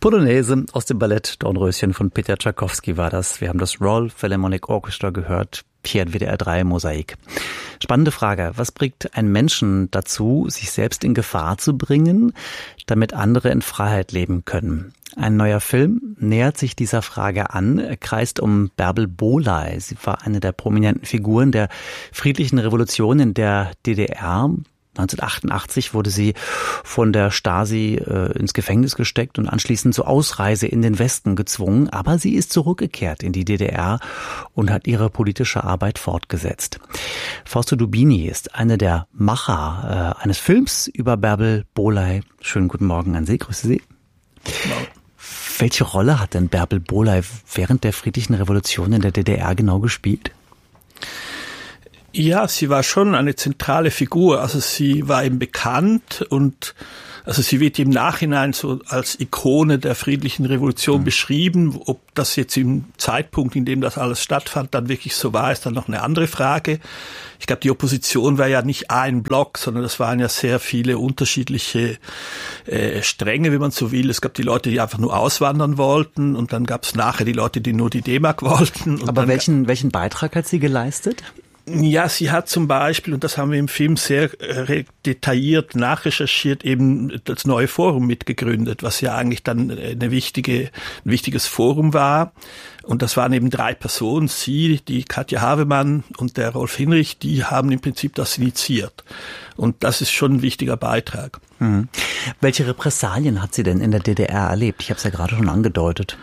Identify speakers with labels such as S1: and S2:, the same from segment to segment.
S1: Polonaise aus dem Ballett Dornröschen von Peter Tschaikowski war das. Wir haben das Royal Philharmonic Orchestra gehört. Hier WDR 3 Mosaik. Spannende Frage. Was bringt einen Menschen dazu, sich selbst in Gefahr zu bringen, damit andere in Freiheit leben können? Ein neuer Film nähert sich dieser Frage an. Er kreist um Bärbel Bohley. Sie war eine der prominenten Figuren der friedlichen Revolution in der DDR. 1988 wurde sie von der Stasi ins Gefängnis gesteckt und anschließend zur Ausreise in den Westen gezwungen. Aber sie ist zurückgekehrt in die DDR und hat ihre politische Arbeit fortgesetzt. Fausto Dubini ist eine der Macher eines Films über Bärbel Bohley. Schönen guten Morgen an Sie. Grüße Sie.
S2: Morgen.
S1: Welche Rolle hat denn Bärbel Bohley während der friedlichen Revolution in der DDR genau gespielt?
S2: Ja, sie war schon eine zentrale Figur. Also sie war eben bekannt und also sie wird im Nachhinein so als Ikone der friedlichen Revolution beschrieben. Ob das jetzt im Zeitpunkt, in dem das alles stattfand, dann wirklich so war, ist dann noch eine andere Frage. Ich glaube, die Opposition war ja nicht ein Block, sondern das waren ja sehr viele unterschiedliche Stränge, wenn man so will. Es gab die Leute, die einfach nur auswandern wollten und dann gab es nachher die Leute, die nur die D-Mark wollten. Und
S1: aber welchen Beitrag hat sie geleistet?
S2: Ja, sie hat zum Beispiel, und das haben wir im Film sehr detailliert nachrecherchiert, eben das neue Forum mitgegründet, was ja eigentlich dann ein wichtiges Forum war. Und das waren eben 3 Personen, sie, die Katja Havemann und der Rolf Hinrich, die haben im Prinzip das initiiert. Und das ist schon ein wichtiger Beitrag.
S1: Mhm. Welche Repressalien hat sie denn in der DDR erlebt? Ich habe es ja gerade schon angedeutet.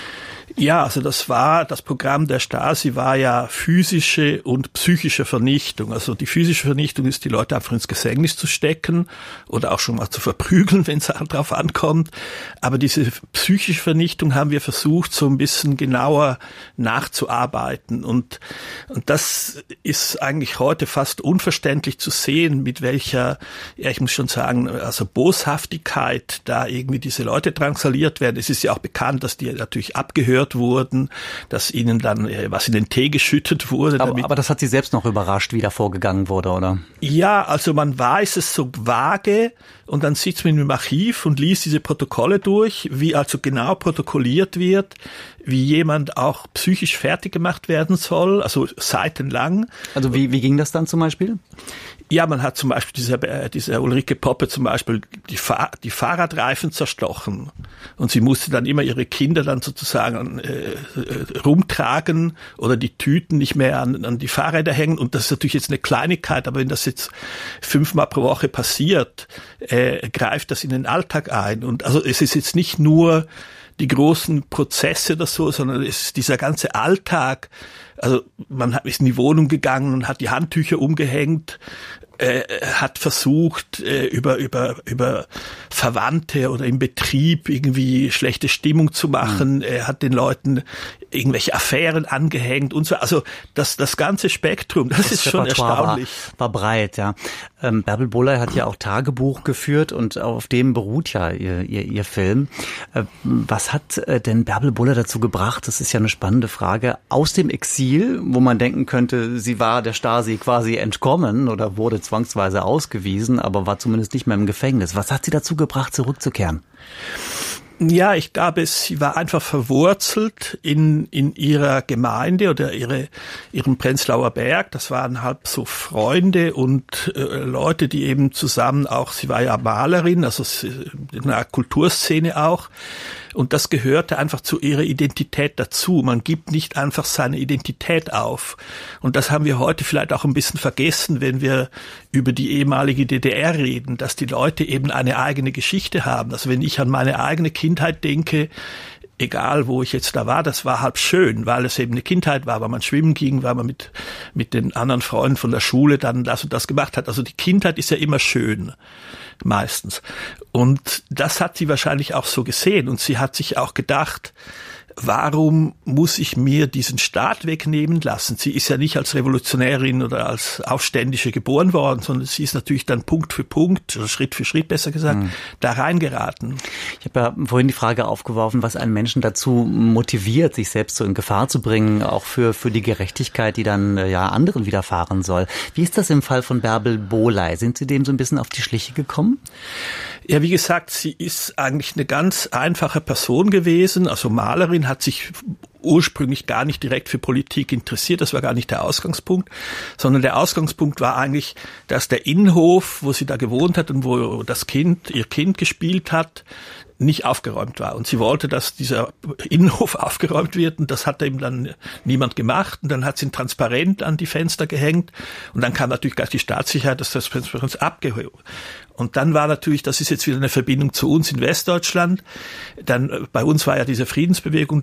S2: Ja, also das Programm der Stasi war ja physische und psychische Vernichtung. Also die physische Vernichtung ist, die Leute einfach ins Gefängnis zu stecken oder auch schon mal zu verprügeln, wenn es darauf ankommt. Aber diese psychische Vernichtung haben wir versucht, so ein bisschen genauer nachzuarbeiten. Und das ist eigentlich heute fast unverständlich zu sehen, mit welcher, ja, ich muss schon sagen, also Boshaftigkeit da irgendwie diese Leute drangsaliert werden. Es ist ja auch bekannt, dass die natürlich abgehört wurden, dass ihnen dann was in den Tee geschüttet wurde.
S1: Aber das hat Sie selbst noch überrascht, wie da vorgegangen wurde, oder?
S2: Ja, also man weiß es so vage und dann sitzt man im Archiv und liest diese Protokolle durch, wie also genau protokolliert wird, wie jemand auch psychisch fertig gemacht werden soll, also seitenlang.
S1: Also wie ging das dann zum Beispiel?
S2: Ja, man hat zum Beispiel dieser Ulrike Poppe zum Beispiel die Fahrradreifen zerstochen und sie musste dann immer ihre Kinder dann sozusagen rumtragen oder die Tüten nicht mehr an die Fahrräder hängen und das ist natürlich jetzt eine Kleinigkeit, aber wenn das jetzt 5-mal pro Woche passiert, greift das in den Alltag ein und also es ist jetzt nicht nur die großen Prozesse oder so, sondern es ist dieser ganze Alltag. Also man ist in die Wohnung gegangen und hat die Handtücher umgehängt, hat versucht, über Verwandte oder im Betrieb irgendwie schlechte Stimmung zu machen, hat den Leuten irgendwelche Affären angehängt und so. Also das ganze Spektrum, das ist schon erstaunlich.
S1: War breit, ja. Bärbel Bohley hat ja auch Tagebuch geführt und auf dem beruht ja ihr Film. Was hat denn Bärbel Bohley dazu gebracht? Das ist ja eine spannende Frage. Aus dem Exil, wo man denken könnte, sie war der Stasi quasi entkommen oder wurde zwangsweise ausgewiesen, aber war zumindest nicht mehr im Gefängnis. Was hat sie dazu gebracht, zurückzukehren?
S2: Ja, ich glaube, sie war einfach verwurzelt in ihrer Gemeinde oder ihrem Prenzlauer Berg. Das waren halt so Freunde und Leute, die eben zusammen auch, sie war ja Malerin, also in einer Kulturszene auch. Und das gehörte einfach zu ihrer Identität dazu. Man gibt nicht einfach seine Identität auf. Und das haben wir heute vielleicht auch ein bisschen vergessen, wenn wir über die ehemalige DDR reden, dass die Leute eben eine eigene Geschichte haben. Also wenn ich an meine eigene Kindheit denke, egal wo ich jetzt da war, das war halb schön, weil es eben eine Kindheit war, weil man schwimmen ging, weil man mit den anderen Freunden von der Schule dann das und das gemacht hat. Also die Kindheit ist ja immer schön, meistens. Und das hat sie wahrscheinlich auch so gesehen und sie hat sich auch gedacht, warum muss ich mir diesen Staat wegnehmen lassen? Sie ist ja nicht als Revolutionärin oder als Aufständische geboren worden, sondern sie ist natürlich dann Punkt für Punkt, oder Schritt für Schritt besser gesagt, da reingeraten.
S1: Ich habe ja vorhin die Frage aufgeworfen, was einen Menschen dazu motiviert, sich selbst so in Gefahr zu bringen, auch für die Gerechtigkeit, die dann anderen widerfahren soll. Wie ist das im Fall von Bärbel Bohley? Sind Sie dem so ein bisschen auf die Schliche gekommen?
S2: Ja, wie gesagt, sie ist eigentlich eine ganz einfache Person gewesen. Also Malerin, hat sich ursprünglich gar nicht direkt für Politik interessiert. Das war gar nicht der Ausgangspunkt, sondern der Ausgangspunkt war eigentlich, dass der Innenhof, wo sie da gewohnt hat und wo ihr Kind gespielt hat, nicht aufgeräumt war. Und sie wollte, dass dieser Innenhof aufgeräumt wird, und das hat eben dann niemand gemacht. Und dann hat sie ein Transparent an die Fenster gehängt, und dann kam natürlich gleich die Staatssicherheit, dass das Transparent abgehoben. Und dann war natürlich, das ist jetzt wieder eine Verbindung zu uns in Westdeutschland, dann bei uns war ja diese Friedensbewegung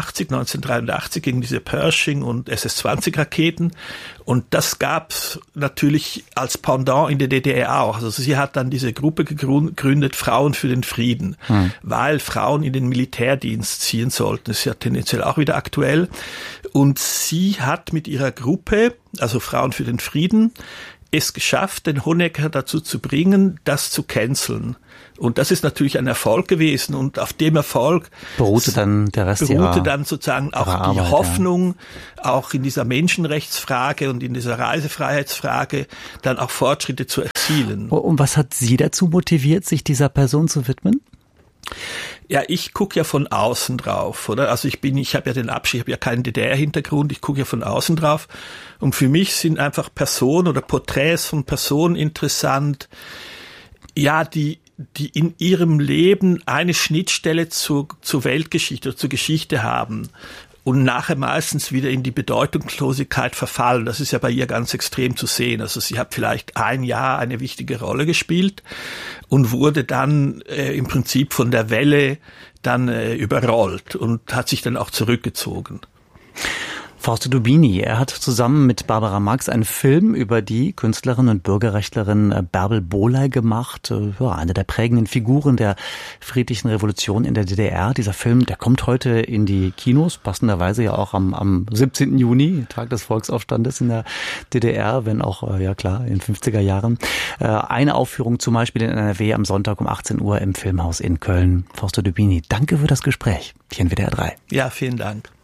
S2: 1983 gegen diese Pershing und SS-20 Raketen, und das gab's natürlich als Pendant in der DDR auch. Also sie hat dann diese Gruppe gegründet, Frauen für den Frieden, weil Frauen in den Militärdienst ziehen sollten. Das ist ja tendenziell auch wieder aktuell. Und sie hat mit ihrer Gruppe, also Frauen für den Frieden, es geschafft, den Honecker dazu zu bringen, das zu canceln. Und das ist natürlich ein Erfolg gewesen, und auf dem Erfolg
S1: beruhte dann
S2: sozusagen auch die Hoffnung, auch in dieser Menschenrechtsfrage und in dieser Reisefreiheitsfrage dann auch Fortschritte zu erzielen.
S1: Und was hat Sie dazu motiviert, sich dieser Person zu widmen?
S2: Ja, ich gucke ja von außen drauf, oder? Also ich habe ja den Abschied, ich habe ja keinen DDR-Hintergrund, ich gucke ja von außen drauf. Und für mich sind einfach Personen oder Porträts von Personen interessant, ja, die in ihrem Leben eine Schnittstelle zur Weltgeschichte oder zur Geschichte haben und nachher meistens wieder in die Bedeutungslosigkeit verfallen. Das ist ja bei ihr ganz extrem zu sehen. Also sie hat vielleicht ein Jahr eine wichtige Rolle gespielt und wurde dann im Prinzip von der Welle dann überrollt und hat sich dann auch zurückgezogen.
S1: Fausto Dubini, er hat zusammen mit Barbara Marx einen Film über die Künstlerin und Bürgerrechtlerin Bärbel Bohley gemacht. Eine der prägenden Figuren der friedlichen Revolution in der DDR. Dieser Film, der kommt heute in die Kinos, passenderweise ja auch am 17. Juni, Tag des Volksaufstandes in der DDR, wenn auch, in den 50er Jahren. Eine Aufführung zum Beispiel in NRW am Sonntag um 18 Uhr im Filmhaus in Köln. Fausto Dubini, danke für das Gespräch hier in WDR 3.
S2: Ja, vielen Dank.